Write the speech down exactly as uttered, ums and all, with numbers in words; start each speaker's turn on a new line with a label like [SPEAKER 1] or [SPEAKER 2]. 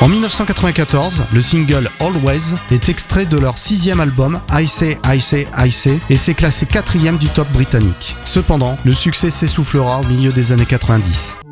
[SPEAKER 1] En dix-neuf cent quatre-vingt-quatorze, le single Always est extrait de leur sixième album I Say, I Say, I Say et s'est classé quatrième du top britannique. Cependant, le succès s'essoufflera au milieu des années quatre-vingt-dix.